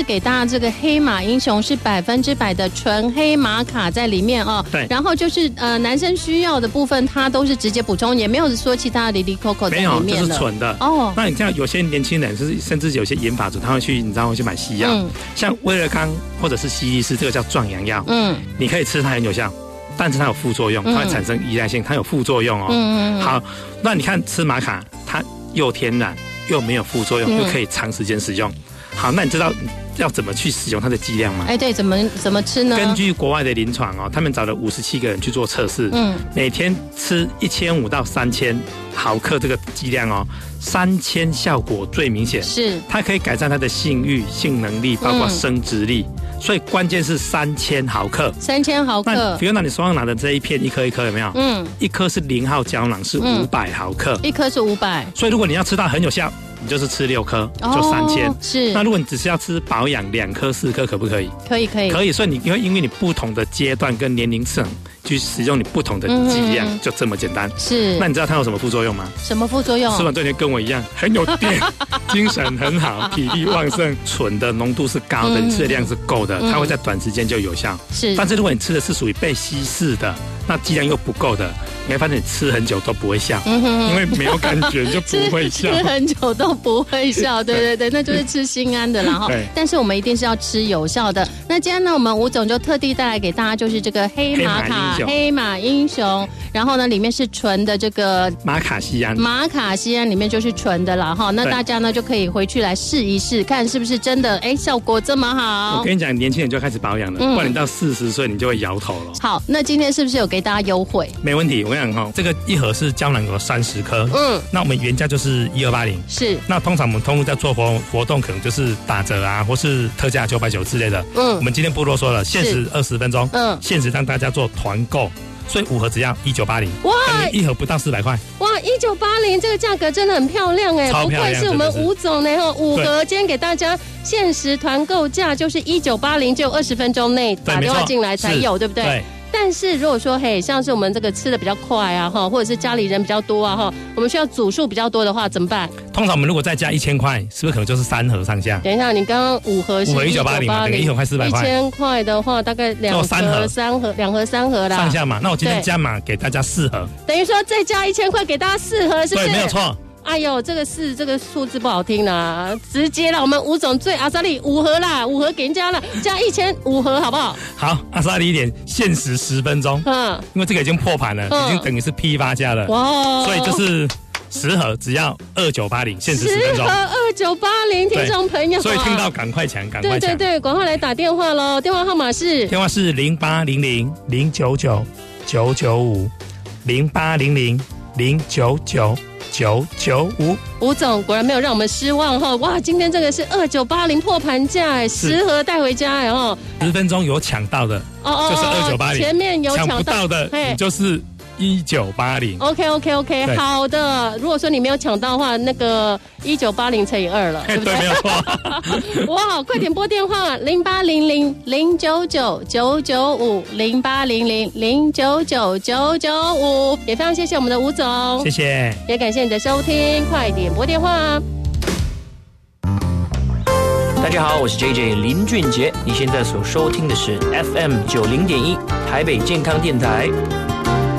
给大家这个黑马英雄是100%的纯黑玛卡在里面哦。 对。 然后就是男生需要的部分，它都是直接补充，也没有说其他的里里扣扣在里面了。 没有，这是纯的哦。那你看有些年轻人甚至有些研发者，他会去，你知道会去买西药，像威尔刚或者是西力士，这个叫壮阳药，你可以吃，它很有效。但是它有副作用，它会产生依赖性，它有副作用哦。好，那你看吃玛卡，它又天然又没有副作用，又可以长时间使用。好，那你知道要怎么去使用它的剂量吗？ 对，怎么吃呢？ 根据国外的临床哦，他们找了57个人去做测试，每天吃1500到3000毫克这个剂量哦，3000效果最明显， 是它可以改善他的性欲、性能力，包括生殖力。所以关键是3000毫克。 3000毫克。 那比如拿你手上拿的这一片，一颗一颗有没有？一颗是0号胶囊，是500毫克。 一颗是500。 所以如果你要吃到很有效，你就是吃6颗，就3000。 是。 那如果你只是要吃保养2颗、4颗，可不可以？ 可以。 可以。所以你会因为你不同的阶段跟年龄层去使用你不同的剂量，就这么简单。 是。 那你知道它有什么副作用吗？ 什么副作用？ 吃完这天跟我一样，很有电，精神很好，体力旺盛，醇的浓度是高的，你吃的量是够的，它会在短时间就有效。 是。 但是如果你吃的是属于被稀释的，那剂量又不够的，你会发现你吃很久都不会效，因为没有感觉就不会效。 吃很久都不会效，对，那就是吃心安的啦哈。但是我们一定是要吃有效的。那今天呢，我们吴总就特地带来给大家，就是这个黑玛卡黑马英雄，然后呢里面是纯的这个玛卡西安里面就是纯的啦哈。那大家呢就可以回去来试一试，看是不是真的效果这么好。 我跟你讲，年轻人就开始保养了，不然你到40岁你就会摇头了。 好，那今天是不是有给大家优惠？ 没问题，我跟你讲这个一盒是胶囊有30颗，那我们原价就是1280， 是。 那通常我们通路在做活动，可能就是打折啊，或是特价990之类的。我们今天不啰嗦了，限时20分钟，限时让大家做团购。所以5盒只要1980，哇，一盒不到400块， 哇，1980这个价格真的很漂亮哎，不愧是我们吴总呢，5盒今天给大家限时团购价就是1980，只有20分钟内打电话进来才有，对不对？对。但是如果说像是我们这个吃的比较快啊哈，或者是家里人比较多啊哈，我们需要组数比较多的话怎么办？ 通常我们如果再加1000块，是不是可能就是3盒上下？ 等一下，你刚刚5盒是 1980嘛，等于1盒快400块。 1000块的话，大概2盒3盒啦。 上下嘛，那我今天加码给大家4盒， 等于说再加1000块给大家4盒，是不是？ 对，没有错。 哎呦，这个数字不好听啦，直接啦，我们吴总最阿萨利5盒啦，5盒给人家了，加1500盒好不好？ 好，阿萨利一点，限时10分钟，因为这个已经破盘了，已经等于是批发价了，哇，所以就是10盒只要2980，限时10分钟。10盒 2980，听众朋友， 所以听到赶快抢，赶快抢！ 对，赶快来打电话喽，电话号码是 0800099995，0800099995。 吴总果然没有让我们失望哈！哇，今天这个是2980破盘价，10盒带回家哎哈 ！10分钟有抢到的，就是2980； 前面有抢不到的，你就是1980。 OK， 好的。如果说你没有抢到的话，那个1980乘以2了，对不对？ 对，没有错。 哇，快点拨电话0800099995，0800099995。也非常谢谢我们的吴总， 谢谢， 也感谢你的收听，快点拨电话。 大家好，我是 JJ 林俊杰，你现在所收听的是 FM 90.1台北健康电台。